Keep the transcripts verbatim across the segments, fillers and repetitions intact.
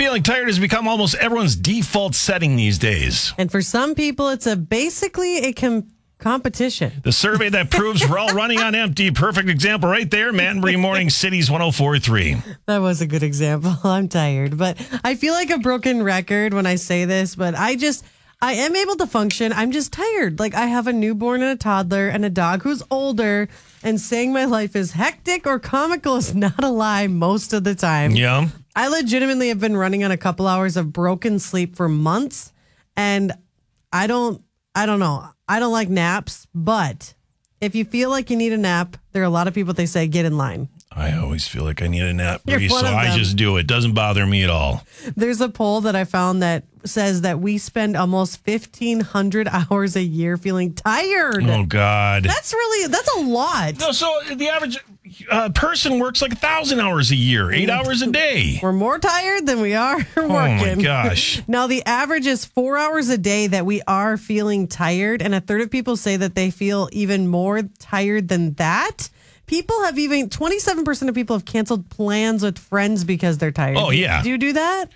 feeling tired has become almost everyone's default setting these days. And for some people, it's a basically a com- competition. The survey that proves we're all running on empty. Perfect example right there. Matt and Bree Morning Cities one oh four point three. That was a good example. I'm tired, but I feel like a broken record when I say this, but I just, I am able to function. I'm just tired. Like I have a newborn and a toddler and a dog who's older, and saying my life is hectic or comical is not a lie most of the time. Yeah. I legitimately have been running on a couple hours of broken sleep for months, and I don't, I don't know. I don't like naps, but if you feel like you need a nap, there are a lot of people, they say, get in line. I always feel like I need a nap, You're Bree, so one of I them. just do it. Doesn't bother me at all. There's a poll that I found that says that we spend almost fifteen hundred hours a year feeling tired. Oh, God. That's really, that's a lot. No, so the average uh, person works like a thousand hours a year, eight hours a day. We're more tired than we are working. Oh, my gosh. Now, the average is four hours a day that we are feeling tired, and a third of people say that they feel even more tired than that. People have even, twenty-seven percent of people have canceled plans with friends because they're tired. Oh, yeah. Do you do that?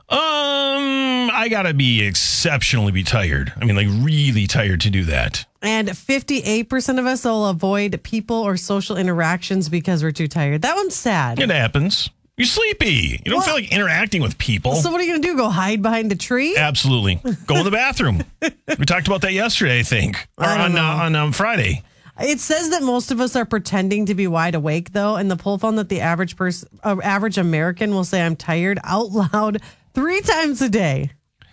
Um, I gotta be exceptionally be tired. I mean, like really tired to do that. And fifty-eight percent of us will avoid people or social interactions because we're too tired. That one's sad. It happens. You're sleepy. You don't Well- feel like interacting with people. So what are you going to do? Go hide behind a tree? Absolutely. Go in the bathroom. We talked about that yesterday, I think, or I don't on know. uh, on um, Friday. It says that most of us are pretending to be wide awake, though, and the poll found that the average person, uh, average American, will say "I'm tired" out loud three times a day.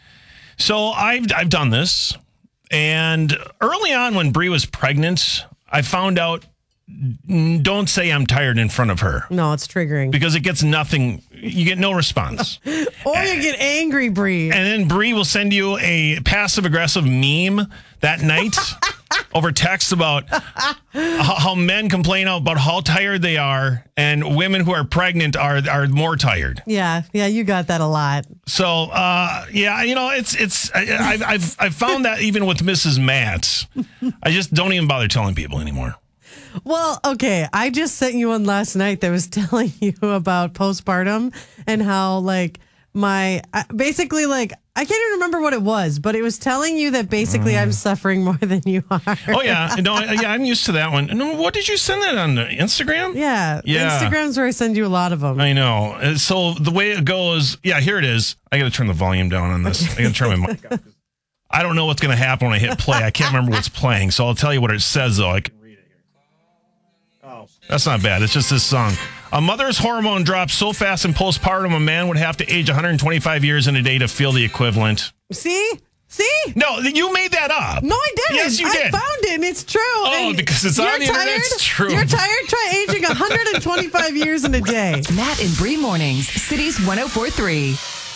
So I've I've done this, and early on when Bree was pregnant, I found out mm, don't say I'm tired in front of her No, it's triggering. because it gets nothing. You get no response. Or you get angry, Bree. And then Bree will send you a passive aggressive meme that night over text about how, how men complain about how tired they are, and women who are pregnant are are more tired. Yeah, yeah, you got that a lot. So, uh, yeah, you know, it's it's I, I've I've I've found that even with Missus Matz, I just don't even bother telling people anymore. Well, okay, I just sent you one last night that was telling you about postpartum and how, like, my I- basically, like, I can't even remember what it was, but it was telling you that basically I'm suffering more than you are. Oh yeah, no, yeah, I'm used to that one. No, what did you send that on Instagram? Yeah, Yeah. Instagram's where I send you a lot of them. I know. Uh, So the way it goes, yeah, here it is. I got to turn the volume down on this. I got to turn my mic up. I don't know what's going to happen when I hit play. I can't remember what's playing, so I'll tell you what it says though. I can read it here. Oh, that's not bad. It's just this song. A mother's hormone drops so fast in postpartum, a man would have to age one hundred twenty-five years in a day to feel the equivalent. See? See? No, you made that up. No, I didn't. Yes, you I did. found it, and it's true. Oh, And because it's on you're the internet, tired? it's true. You're tired? Try aging one hundred twenty-five years in a day. Matt and Bree Mornings, Cities one oh four point three.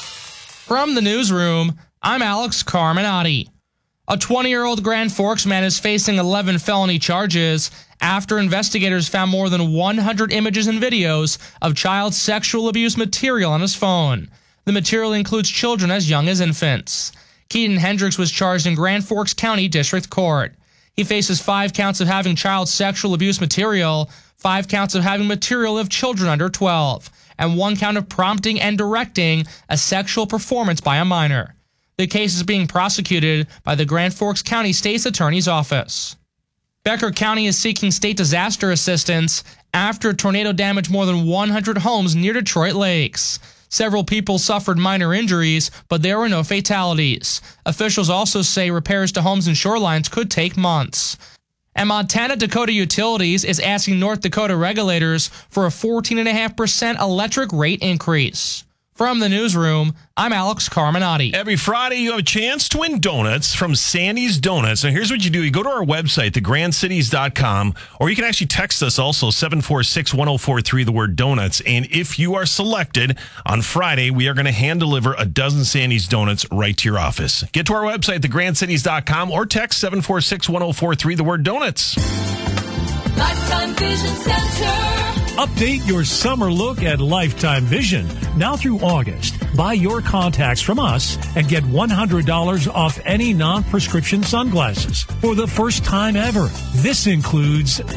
From the newsroom, I'm Alex Carminati. A twenty-year-old Grand Forks man is facing eleven felony charges after investigators found more than one hundred images and videos of child sexual abuse material on his phone. The material includes children as young as infants. Keaton Hendricks was charged in Grand Forks County District Court. He faces five counts of having child sexual abuse material, five counts of having material of children under twelve, and one count of prompting and directing a sexual performance by a minor. The case is being prosecuted by the Grand Forks County State's Attorney's Office. Becker County is seeking state disaster assistance after a tornado damaged more than one hundred homes near Detroit Lakes. Several people suffered minor injuries, but there were no fatalities. Officials also say repairs to homes and shorelines could take months. And Montana Dakota Utilities is asking North Dakota regulators for a fourteen point five percent electric rate increase. From the newsroom, I'm Alex Carminati. Every Friday, you have a chance to win donuts from Sandy's Donuts. And here's what you do. You go to our website, the grand cities dot com, or you can actually text us also, seven four six, one oh four three, the word donuts. And if you are selected on Friday, we are going to hand deliver a dozen Sandy's Donuts right to your office. Get to our website, the grand cities dot com, or text seven four six, one oh four three, the word donuts. Lifetime Vision Center. Update your summer look at Lifetime Vision. Now through August, buy your contacts from us and get one hundred dollars off any non-prescription sunglasses for the first time ever. This includes